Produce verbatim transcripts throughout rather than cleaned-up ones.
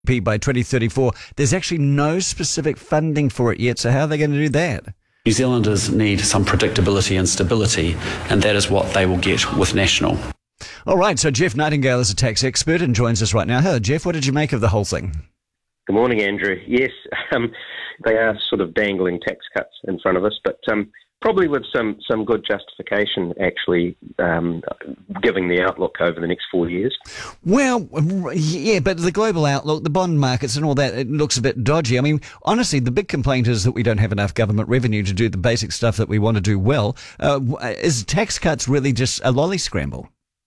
by twenty thirty-four. There's actually no specific funding for it yet, so how are they going to do that? New Zealanders need some predictability and stability, and that is what they will get with National. All right, so Jeff Nightingale is a tax expert and joins us right now. Hello, Jeff. What did you make of the whole thing? Good morning, Andrew. Yes, um, they are sort of dangling tax cuts in front of us, but um, probably with some, some good justification, actually, um, giving the outlook over the next four years. Well, yeah, but the global outlook, the bond markets and all that, it looks a bit dodgy. I mean, honestly, the big complaint is that we don't have enough government revenue to do the basic stuff that we want to do well. Uh, is tax cuts really just a lolly scramble?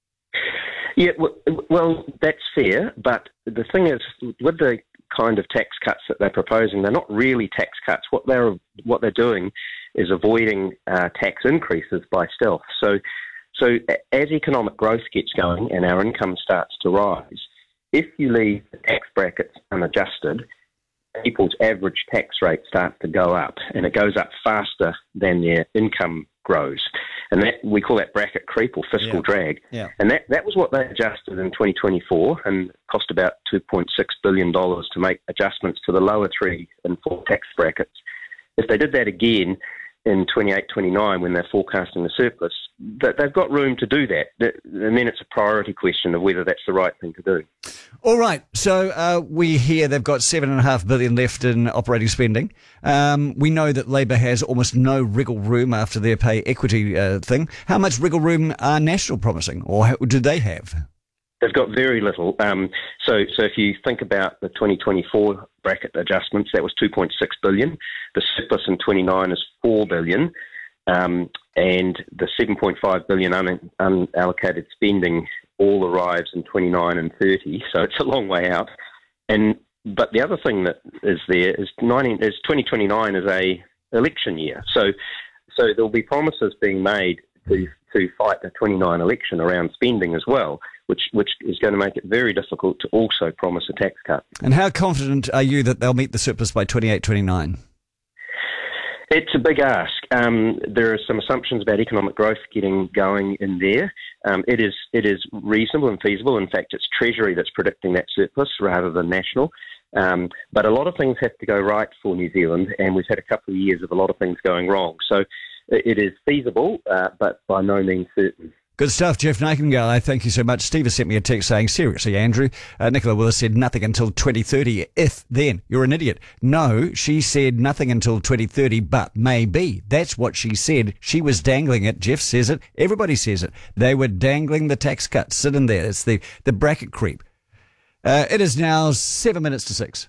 Yeah, well, that's fair, but the thing is, with the kind of tax cuts that they're proposing, they're not really tax cuts. What they're what they're doing is avoiding uh, tax increases by stealth. So, so as economic growth gets going and our income starts to rise, if you leave the tax brackets unadjusted, people's average tax rate starts to go up, and it goes up faster than their income grows. And that we call that bracket creep or fiscal yeah. drag. Yeah. And that, that was what they adjusted in twenty twenty-four, and cost about two point six billion dollars to make adjustments to the lower three and four tax brackets. If they did that again in twenty-eight twenty-nine when they're forecasting the surplus, that they've got room to do that. And then it's a priority question of whether that's the right thing to do. All right. So uh, we hear they've got seven and a half billion left in operating spending. Um, we know that Labor has almost no wriggle room after their pay equity uh, thing. How much wriggle room are National promising, or how, do they have? They've got very little. Um, so, so if you think about the twenty twenty-four bracket adjustments, that was two point six billion dollars. The surplus in twenty-nine is four billion dollars, um, and the seven point five billion dollars un- unallocated spending all arrives in twenty-nine and thirty. So it's a long way out. And but the other thing that is there is nineteen is twenty twenty-nine is a election year. So, so there'll be promises being made to to fight the twenty-nine election around spending as well, which which is going to make it very difficult to also promise a tax cut. And how confident are you that they'll meet the surplus by twenty-eight twenty-nine? It's a big ask. Um, there are some assumptions about economic growth getting going in there. Um, it is it is reasonable and feasible. In fact, it's Treasury that's predicting that surplus rather than National. Um, but a lot of things have to go right for New Zealand, and we've had a couple of years of a lot of things going wrong. So it is feasible, uh, but by no means certain. Good stuff, Jeff Nightingale. I thank you so much. Steve has sent me a text saying, seriously, Andrew, uh, Nicola Willis said nothing until twenty thirty. If then, you're an idiot. No, she said nothing until twenty thirty, but maybe. That's what she said. She was dangling it. Jeff says it. Everybody says it. They were dangling the tax cut. Sit in there. It's the, the bracket creep. Uh, it is now seven minutes to six.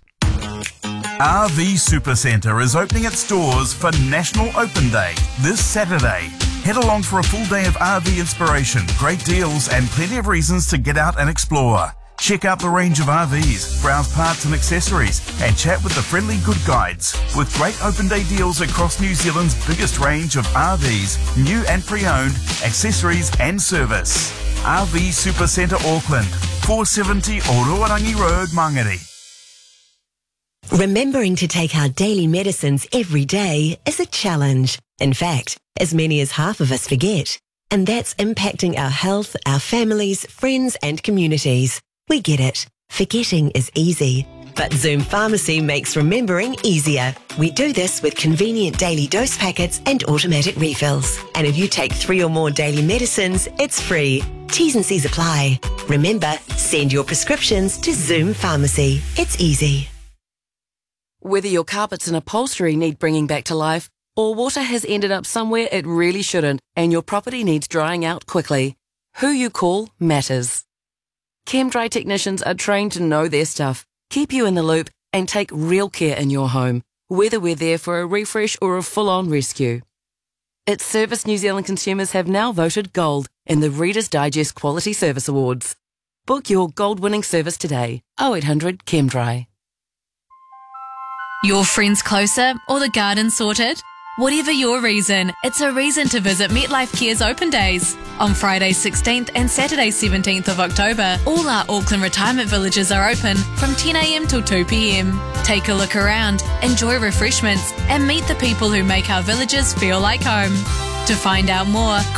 R V Supercentre is opening its doors for National Open Day this Saturday. Head along for a full day of R V inspiration, great deals and plenty of reasons to get out and explore. Check out the range of R Vs, browse parts and accessories and chat with the friendly good guides. With great open day deals across New Zealand's biggest range of R Vs, new and pre-owned, accessories and service. R V Supercentre Auckland, four seventy Oroarangi Road, Mangere. Remembering to take our daily medicines every day is a challenge. In fact, as many as half of us forget. And that's impacting our health, our families, friends and communities. We get it. Forgetting is easy. But Zoom Pharmacy makes remembering easier. We do this with convenient daily dose packets and automatic refills. And if you take three or more daily medicines, it's free. T's and C's apply. Remember, send your prescriptions to Zoom Pharmacy. It's easy. Whether your carpets and upholstery need bringing back to life, or water has ended up somewhere it really shouldn't and your property needs drying out quickly, who you call matters. ChemDry technicians are trained to know their stuff, keep you in the loop and take real care in your home, whether we're there for a refresh or a full-on rescue. Its service New Zealand consumers have now voted gold in the Reader's Digest Quality Service Awards. Book your gold-winning service today. oh eight hundred ChemDry. Your friends closer or the garden sorted? Whatever your reason, it's a reason to visit MetLife Care's Open Days. On Friday sixteenth and Saturday seventeenth of October, all our Auckland retirement villages are open from ten a m till two p m. Take a look around, enjoy refreshments, and meet the people who make our villages feel like home. To find out more,